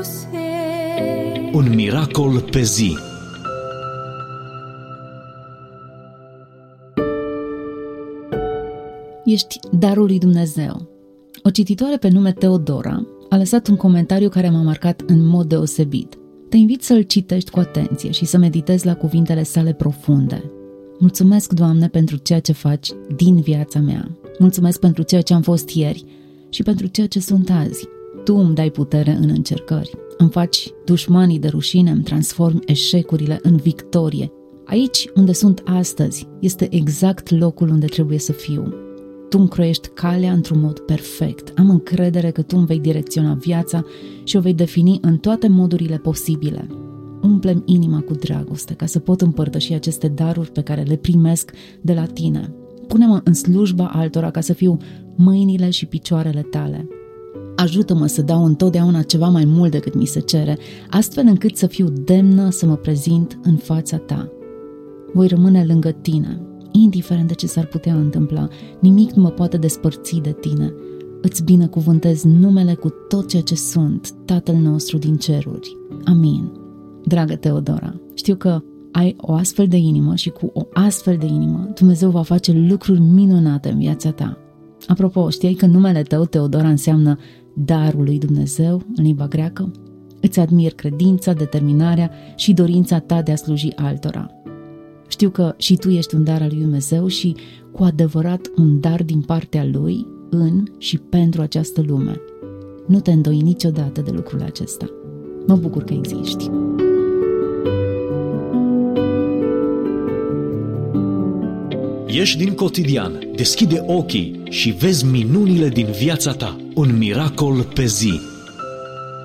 Un miracol pe zi. Ești darul lui Dumnezeu. O cititoare pe nume Teodora a lăsat un comentariu care m-a marcat în mod deosebit. Te invit să-l citești cu atenție și să meditezi la cuvintele sale profunde. Mulțumesc, Doamne, pentru ceea ce faci din viața mea. Mulțumesc pentru ceea ce am fost ieri și pentru ceea ce sunt azi. Tu îmi dai putere în încercări. Îmi faci dușmanii de rușine, îmi transformi eșecurile în victorie. Aici unde sunt astăzi este exact locul unde trebuie să fiu. Tu îmi croiești calea într-un mod perfect. Am încredere că Tu îmi vei direcționa viața și o vei defini în toate modurile posibile. Umple-mi inima cu dragoste ca să pot împărtăși aceste daruri pe care le primesc de la Tine. Pune-mă în slujba altora ca să fiu mâinile și picioarele Tale. Ajută-mă să dau întotdeauna ceva mai mult decât mi se cere, astfel încât să fiu demnă să mă prezint în fața Ta. Voi rămâne lângă Tine, indiferent de ce s-ar putea întâmpla. Nimic nu mă poate despărți de Tine. Îți binecuvântez numele cu tot ceea ce sunt, Tatăl nostru din ceruri. Amin. Dragă Teodora, știu că ai o astfel de inimă și cu o astfel de inimă Dumnezeu va face lucruri minunate în viața ta. Apropo, știai că numele tău, Teodora, înseamnă darul lui Dumnezeu în limba greacă? Îți admir credința, determinarea și dorința ta de a sluji altora. Știu că și tu ești un dar al lui Dumnezeu și cu adevărat un dar din partea Lui în și pentru această lume. Nu te îndoi niciodată de lucrul acesta. Mă bucur că existi. Ieși din cotidian, deschide ochii și vezi minunile din viața ta. Un miracol pe zi.